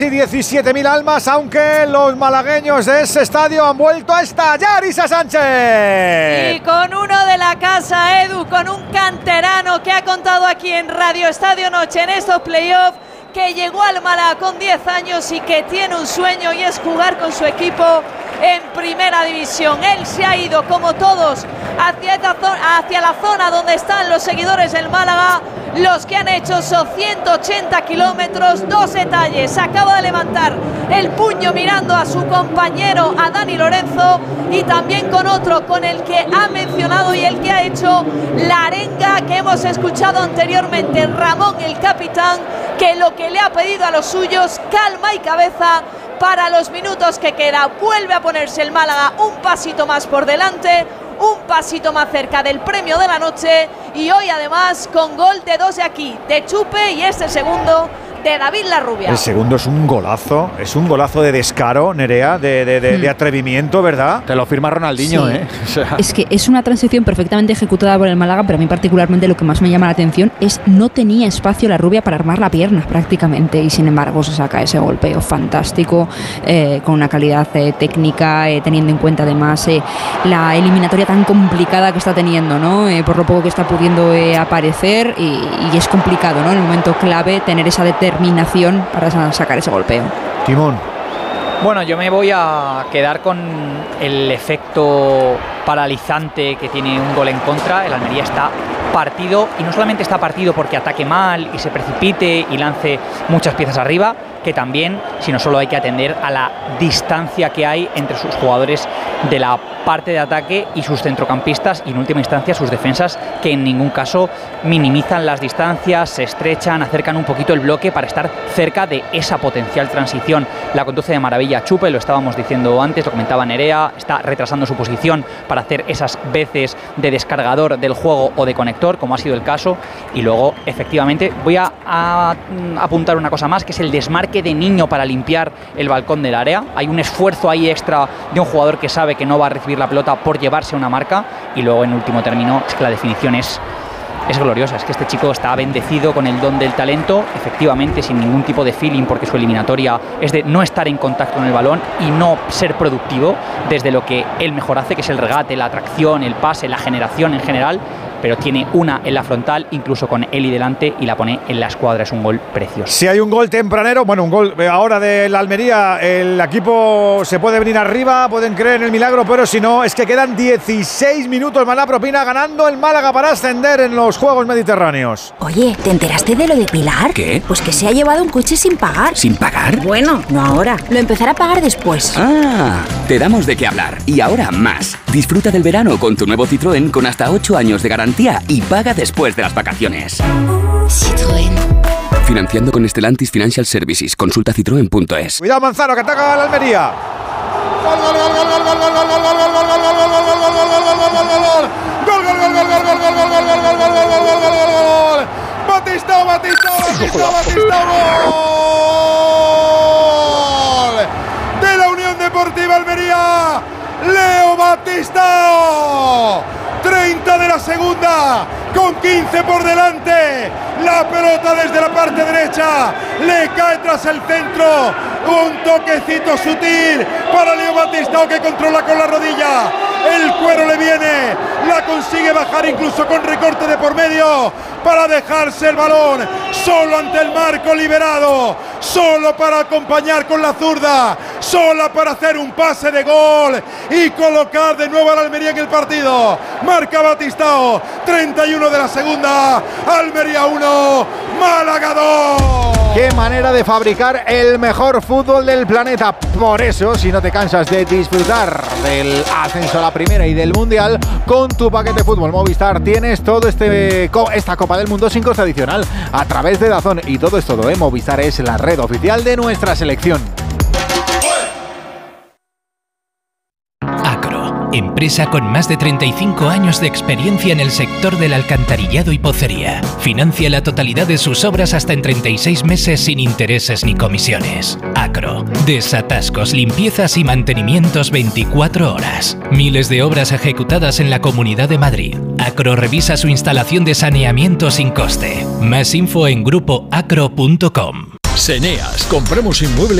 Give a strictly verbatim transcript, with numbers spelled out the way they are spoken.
diecisiete mil almas, aunque los malagueños de ese estadio han vuelto a estallar. Isa Sánchez. Y con uno de la casa, Edu, con un canterano que ha contado aquí en Radio Estadio Noche en estos playoffs, que llegó al Málaga con diez años y que tiene un sueño y es jugar con su equipo en primera división. Él se ha ido, como todos, hacia, esta zona, hacia la zona donde están los seguidores del Málaga, los que han hecho esos ciento ochenta kilómetros, dos detalles. Acaba de levantar el puño mirando a su compañero, a Dani Lorenzo, y también con otro con el que ha mencionado y el que ha hecho la arenga que hemos escuchado anteriormente, Ramón el capitán, que lo que le ha pedido a los suyos, calma y cabeza para los minutos que queda. Vuelve a ponerse el Málaga un pasito más por delante, un pasito más cerca del premio de la noche, y hoy además con gol de dos de aquí, de Chupe, y este segundo de David Larrubia. El segundo es un golazo, es un golazo de descaro, Nerea, de, de, de, hmm. de atrevimiento, ¿verdad? Te lo firma Ronaldinho, sí. ¿eh? O sea. Es que es una transición perfectamente ejecutada por el Málaga, pero a mí particularmente lo que más me llama la atención es no tenía espacio Larrubia para armar la pierna prácticamente, y sin embargo se saca ese golpeo fantástico, eh, con una calidad eh, técnica, eh, teniendo en cuenta además eh, la eliminatoria tan complicada que está teniendo, ¿no? Eh, por lo poco que está pudiendo eh, aparecer, y, y es complicado, ¿no? En el momento clave tener esa determinación Determinación para sacar ese golpeo. Timón. Bueno, yo me voy a quedar con el efecto paralizante que tiene un gol en contra. El Almería está partido, y no solamente está partido porque ataque mal y se precipite y lance muchas piezas arriba, que también, sino solo hay que atender a la distancia que hay entre sus jugadores de la parte de ataque y sus centrocampistas, y en última instancia sus defensas, que en ningún caso minimizan las distancias, se estrechan, acercan un poquito el bloque para estar cerca de esa potencial transición. La conduce de maravilla Chupe, lo estábamos diciendo antes, lo comentaba Nerea, está retrasando su posición para hacer esas veces de descargador del juego o de conector, como ha sido el caso. Y luego, efectivamente, voy a, a, a apuntar una cosa más, que es el desmarque de Niño para limpiar el balcón del área. Hay un esfuerzo ahí extra de un jugador que sabe que no va a recibir la pelota por llevarse una marca, y luego en último término es que la definición es, es gloriosa. Es que este chico está bendecido con el don del talento, efectivamente sin ningún tipo de feeling, porque su eliminatoria es de no estar en contacto con el balón y no ser productivo desde lo que él mejor hace, que es el regate, la atracción, el pase, la generación en general, pero tiene una en la frontal, incluso con Eli delante, y la pone en la escuadra. Es un gol precioso. Si hay un gol tempranero, bueno, un gol ahora de la Almería, el equipo se puede venir arriba, pueden creer en el milagro, pero si no, es que quedan dieciséis minutos. Maná Propina ganando el Málaga para ascender en los Juegos Mediterráneos. Oye, ¿te enteraste de lo de Pilar? ¿Qué? Pues que se ha llevado un coche sin pagar. ¿Sin pagar? Bueno, no ahora, lo empezará a pagar después. Ah, te damos de qué hablar. Y ahora más. Disfruta del verano con tu nuevo Citroën con hasta ocho años de garantía y paga después de las vacaciones. Citroën. Financiando con Stellantis Financial Services. Consulta citroen punto es. Cuidado Manzano, que ataca a la Almería. Gol, gol, gol, gol, gol, gol, gol, gol, gol, gol, gol, gol, gol, gol, gol, gol, gol, Batistao, Batistao, Batistao, Batistao, gol de la Unión Deportiva Almería, Leo Batistao. treinta de la segunda, con quince por delante. La pelota desde la parte derecha le cae tras el centro. Un toquecito sutil para Leo Batistao, que controla con la rodilla. El cuero le viene, la consigue bajar incluso con recorte de por medio para dejarse el balón solo ante el marco liberado, solo para acompañar con la zurda, sola para hacer un pase de gol y colocar de nuevo a la Almería en el partido. Marca Batistao, treinta y uno de la segunda, Almería uno, Málaga dos. Qué manera de fabricar el mejor fútbol del planeta. Por eso, si no te cansas de disfrutar del ascenso a la primera y del mundial, con tu paquete fútbol Movistar tienes todo este esta Copa del Mundo sin coste adicional a través de DAZN, y todo es todo, ¿eh? Movistar es la red oficial de nuestra selección. Empresa con más de treinta y cinco años de experiencia en el sector del alcantarillado y pocería. Financia la totalidad de sus obras hasta en treinta y seis meses sin intereses ni comisiones. Acro. Desatascos, limpiezas y mantenimientos veinticuatro horas. Miles de obras ejecutadas en la Comunidad de Madrid. Acro revisa su instalación de saneamiento sin coste. Más info en grupo acro punto com. Seneas, compramos inmuebles